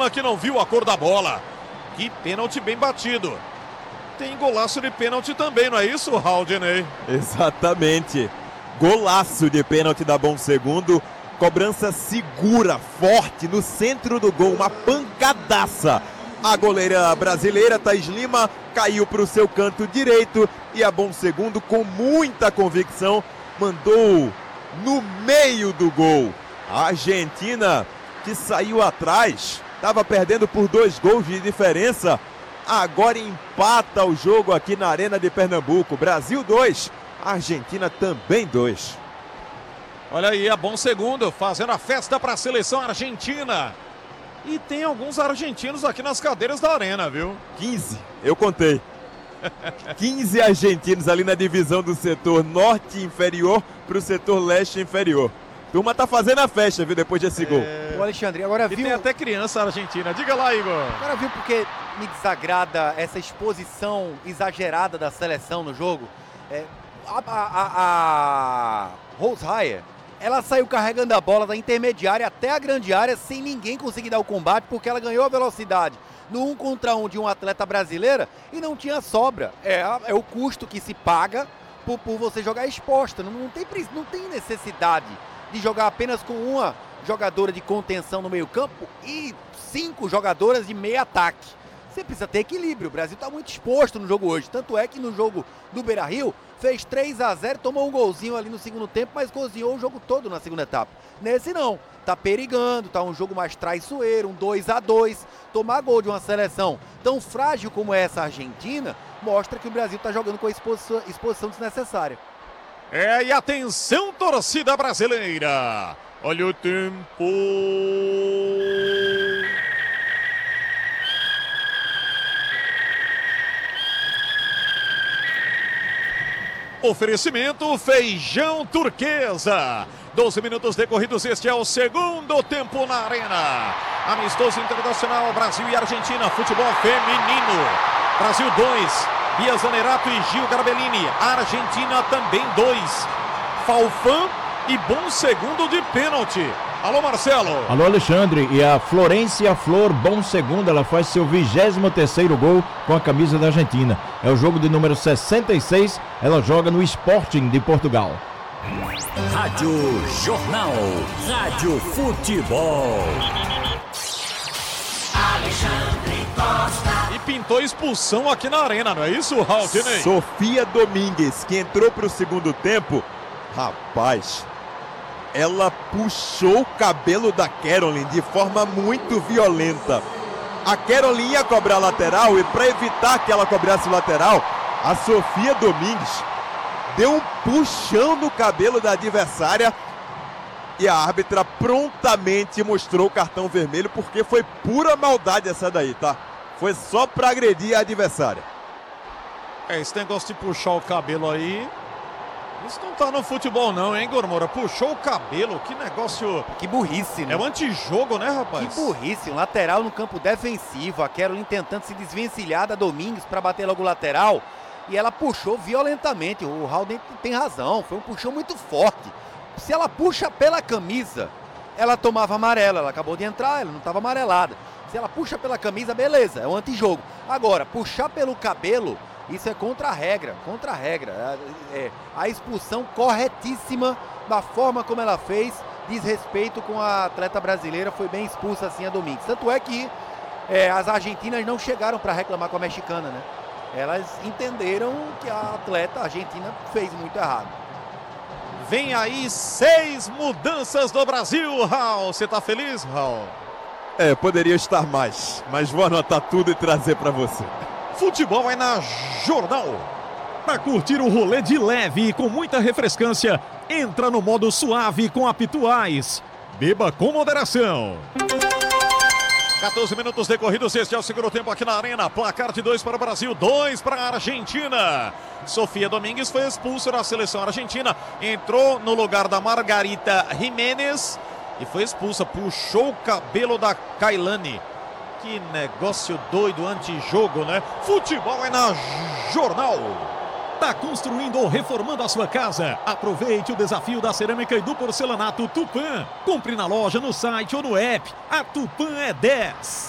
Lima que não viu a cor da bola. Que pênalti bem batido. Tem golaço de pênalti também, não é isso, Haldinei? Exatamente. Golaço de pênalti da Bom Segundo. Cobrança segura, forte, no centro do gol. Uma pancadaça. A goleira brasileira, Thaís Lima, caiu para o seu canto direito. E a Bom Segundo, com muita convicção, mandou no meio do gol. A Argentina, que saiu atrás, estava perdendo por 2 gols de diferença. Agora empata o jogo aqui na Arena de Pernambuco. Brasil 2, Argentina também 2. Olha aí, a Bom Segundo fazendo a festa para a seleção argentina. E tem alguns argentinos aqui nas cadeiras da arena, viu? 15, eu contei. 15 argentinos ali na divisão do setor norte inferior para o setor leste inferior. Turma tá fazendo a festa, viu, depois desse gol. O Alexandre, agora viu... E tem até criança argentina. Diga lá, Igor. Agora viu porque me desagrada essa exposição exagerada da seleção no jogo? A Roshayer, ela saiu carregando a bola da intermediária até a grande área sem ninguém conseguir dar o combate porque ela ganhou a velocidade no 1 contra 1 de um atleta brasileira e não tinha sobra. É o custo que se paga por você jogar exposta. Não tem necessidade de jogar apenas com uma jogadora de contenção no meio campo e 5 jogadoras de meio ataque. Você precisa ter equilíbrio. O Brasil está muito exposto no jogo hoje. Tanto é que no jogo do Beira-Rio fez 3-0, tomou um golzinho ali no segundo tempo, mas cozinhou o jogo todo na segunda etapa. Nesse não. Tá perigando, tá um jogo mais traiçoeiro, um 2-2. Tomar gol de uma seleção tão frágil como essa Argentina mostra que o Brasil está jogando com a exposição desnecessária. E atenção, torcida brasileira. Olha o tempo. Oferecimento Feijão Turquesa. 12 minutos decorridos, este é o segundo tempo na arena. Amistoso internacional, Brasil e Argentina, futebol feminino. Brasil 2, Bia Zanerato e Gil Garbellini. Argentina também 2. Falfan e Bom Segundo de pênalti. Alô, Marcelo. Alô, Alexandre. E a Florência Flor Bom Segundo, ela faz seu 23º gol com a camisa da Argentina. É o jogo de número 66, ela joga no Sporting de Portugal. Rádio Jornal, Rádio Futebol. Alexandre Costa. E pintou expulsão aqui na arena, não é isso, Haldinei? Sofia Domingues, que entrou para o segundo tempo. Rapaz, ela puxou o cabelo da Caroline de forma muito violenta. A Caroline ia cobrar lateral e para evitar que ela cobrasse lateral, a Sofia Domingues deu um puxão no cabelo da adversária e a árbitra prontamente mostrou o cartão vermelho porque foi pura maldade essa daí, tá? Foi só para agredir a adversária. Esse negócio de puxar o cabelo aí, isso não tá no futebol não, hein, Gormora? Puxou o cabelo, que negócio... Que burrice, né? É um antijogo, né, rapaz? Que burrice, um lateral no campo defensivo, a Caroline tentando se desvencilhar da Domingues para bater logo o lateral. E ela puxou violentamente, o Haldinei tem razão, foi um puxão muito forte. Se ela puxa pela camisa, ela tomava amarela, ela acabou de entrar, ela não estava amarelada. Se ela puxa pela camisa, beleza, é um antijogo. Agora, puxar pelo cabelo, isso é contra a regra, contra a regra. A expulsão corretíssima da forma como ela fez, diz respeito com a atleta brasileira, foi bem expulsa assim a Domingues. Tanto é que as argentinas não chegaram para reclamar com a mexicana, né? Elas entenderam que a atleta argentina fez muito errado. Vem aí 6 mudanças do Brasil, Raul. Você tá feliz, Raul? Poderia estar mais, mas vou anotar tudo e trazer para você. Futebol é na Jornal. Para curtir o rolê de leve e com muita refrescância, entra no modo suave com a Pituais. Beba com moderação. 14 minutos decorridos, este é o segundo tempo aqui na arena. Placar de 2 para o Brasil, 2 para a Argentina. Sofia Domingues foi expulsa da seleção argentina. Entrou no lugar da Margarita Jiménez e foi expulsa. Puxou o cabelo da Kailane. Que negócio doido, antijogo, né? Futebol é na Jornal. Tá construindo ou reformando a sua casa? Aproveite o desafio da cerâmica e do porcelanato Tupã. Compre na loja, no site ou no app. A Tupã é 10.